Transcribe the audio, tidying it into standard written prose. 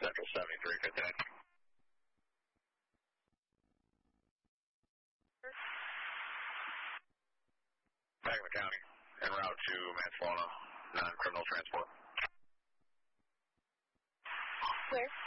Central 7359. Magna County, en route to Mansalona, non-criminal transport. Where?